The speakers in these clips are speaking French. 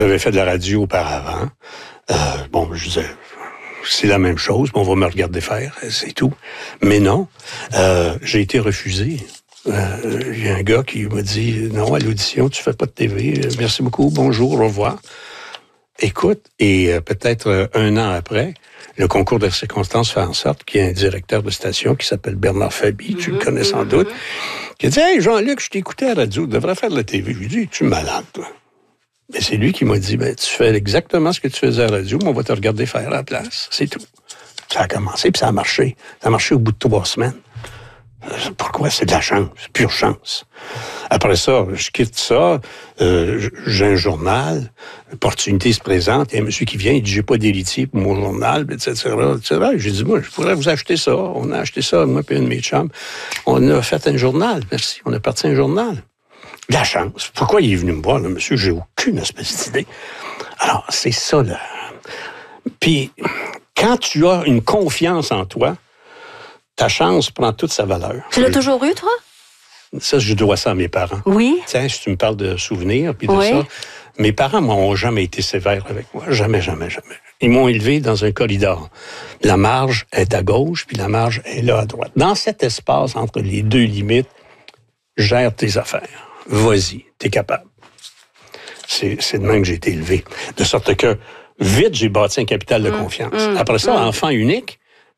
J'avais fait de la radio auparavant. Je disais, c'est la même chose, on va me regarder faire, c'est tout. Mais non, j'ai été refusé. Il y a un gars qui m'a dit, non, à l'audition, tu fais pas de TV. Merci beaucoup, bonjour, au revoir. Écoute, et peut-être un an après, le concours de circonstances fait en sorte qu'il y a un directeur de station qui s'appelle Bernard Fabi, tu le connais sans doute, qui a dit, « Hey, Jean-Luc, je t'écoutais à la radio, tu devrais faire de la TV. » Je lui ai dit, « Tu es malade, toi. » Mais c'est lui qui m'a dit, tu fais exactement ce que tu faisais à la radio, mais on va te regarder faire à la place. C'est tout. Ça a commencé, puis ça a marché. Ça a marché au bout de 3 semaines. Pourquoi? C'est de la chance, pure chance. Après ça, je quitte ça, j'ai un journal, l'opportunité se présente, il y a un monsieur qui vient, il dit, j'ai pas d'héritier pour mon journal, etc., etc. J'ai dit, moi, je pourrais vous acheter ça. On a acheté ça, moi et un de mes chums. On a fait un journal, merci, on a parti un journal. De la chance. Pourquoi il est venu me voir, là, monsieur? J'ai aucune espèce d'idée. Alors, c'est ça, là. Puis, quand tu as une confiance en toi, ta chance prend toute sa valeur. Tu l'as toujours eu, toi? Ça, je dois ça à mes parents. Oui. Tiens, si tu me parles de souvenirs, puis de ça, mes parents n'ont jamais été sévères avec moi. Jamais, jamais, jamais. Ils m'ont élevé dans un corridor. La marge est à gauche, puis la marge est là à droite. Dans cet espace, entre les deux limites, gère tes affaires. Vas-y, t'es capable. C'est de même que j'ai été élevé. De sorte que, vite, j'ai bâti un capital de confiance. Après ça, enfant unique,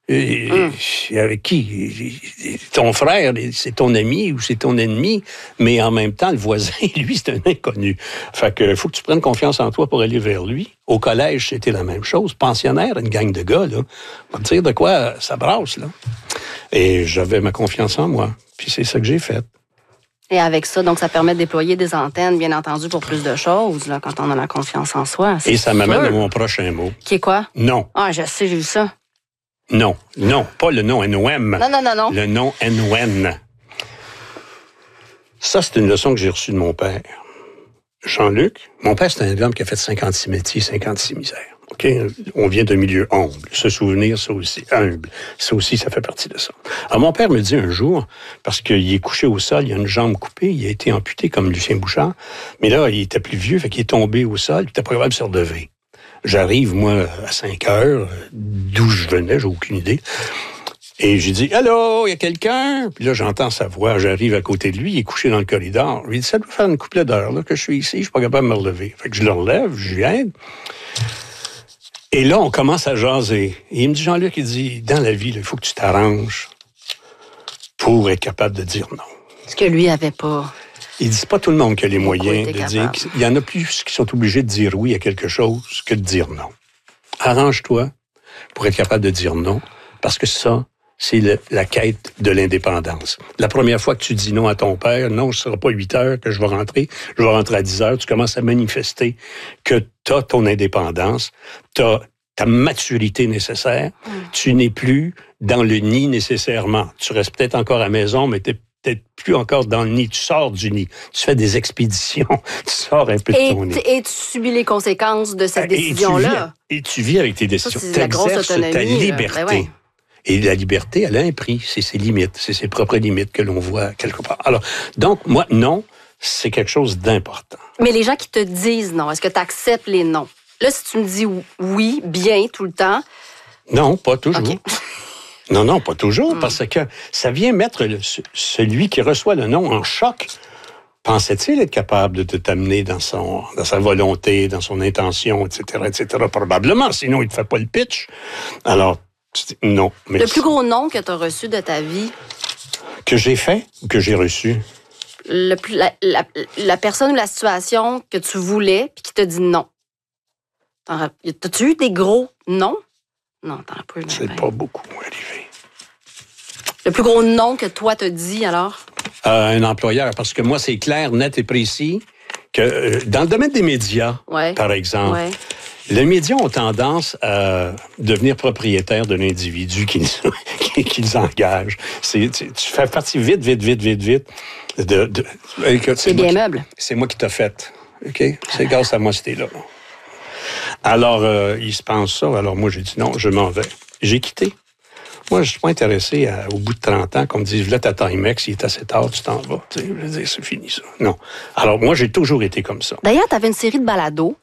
avec qui? Ton frère, c'est ton ami ou c'est ton ennemi, mais en même temps, le voisin, lui, c'est un inconnu. Fait que faut que tu prennes confiance en toi pour aller vers lui. Au collège, c'était la même chose. Pensionnaire, une gang de gars, là. On va te dire de quoi ça brasse, là. Et j'avais ma confiance en moi. Puis c'est ça que j'ai fait. Et avec ça, donc, ça permet de déployer des antennes, bien entendu, pour plus de choses, là, quand on a la confiance en soi. Et ça m'amène à mon prochain mot. Qui est quoi? Non. Ah, je sais, j'ai vu ça. Non, pas le nom NOM. Non. Le nom NON. Ça, c'est une leçon que j'ai reçue de mon père. Jean-Luc, mon père, c'est un homme qui a fait 56 métiers, 56 misères. OK? On vient d'un milieu humble. Se souvenir, ça aussi, humble. Ça aussi, ça fait partie de ça. Alors, mon père me dit un jour, parce qu'il est couché au sol, il a une jambe coupée, il a été amputé comme Lucien Bouchard, mais là, il était plus vieux, fait qu'il est tombé au sol, il était pas capable de se relever. J'arrive, moi, à 5 heures, d'où je venais, j'ai aucune idée. Et j'ai dit, « Allô, il y a quelqu'un? » Puis là, j'entends sa voix, j'arrive à côté de lui, il est couché dans le corridor. Je lui dis, « Ça doit faire une couple d'heures là, que je suis ici, je suis pas capable de me relever. » Fait que je le relève, je lui aide. Et là, on commence à jaser. Et il me dit, Jean-Luc, il dit, dans la vie, il faut que tu t'arranges pour être capable de dire non. Ce que lui avait pas. Il dit, c'est pas tout le monde qui a les moyens de dire. Il y en a plus qui sont obligés de dire oui à quelque chose que de dire non. Arrange-toi pour être capable de dire non, parce que ça, c'est la quête de l'indépendance. La première fois que tu dis non à ton père, non, ce ne sera pas 8 heures que je vais rentrer à 10 heures, tu commences à manifester que tu as ton indépendance, tu as ta maturité nécessaire, tu n'es plus dans le nid nécessairement. Tu restes peut-être encore à la maison, mais tu n'es peut-être plus encore dans le nid. Tu sors du nid. Tu fais des expéditions. Tu sors un peu de ton nid. Et tu subis les conséquences de cette décision-là. Et tu vis avec tes décisions. Tu exerces ta liberté. Ben ouais. Et la liberté, elle a un prix. C'est ses limites. C'est ses propres limites que l'on voit quelque part. Alors, donc, moi, non, c'est quelque chose d'important. Mais les gens qui te disent non, est-ce que tu acceptes les noms? Là, si tu me dis oui, bien, tout le temps... Non, pas toujours. Okay. Non, pas toujours, parce que ça vient mettre celui qui reçoit le non en choc. Pensait-il être capable de t'amener dans sa volonté, dans son intention, etc., etc.? Probablement, sinon il ne te fait pas le pitch. Alors, non. Mais le plus gros non que tu as reçu de ta vie? Que j'ai fait ou que j'ai reçu? La personne ou la situation que tu voulais puis qui t'a dit non. T'as-tu eu des gros non? Non, t'en as pas eu. C'est pas beaucoup arrivé. Le plus gros non que toi t'as dit, alors? Un employeur, parce que moi, c'est clair, net et précis que dans le domaine des médias, par exemple, les médias ont tendance à devenir propriétaires de l'individu qu'ils engagent. Tu fais partie vite. C'est bien meuble. C'est moi qui t'ai fait. OK? C'est grâce à moi, c'était là. Alors, ils se pensent ça. Alors, moi, j'ai dit non, je m'en vais. J'ai quitté. Moi, je suis pas intéressé au bout de 30 ans qu'on me dise, là, ta Timex, il est assez tard, tu t'en vas. Tu sais, je veux dire, c'est fini, ça. Non. Alors, moi, j'ai toujours été comme ça. D'ailleurs, tu avais une série de balados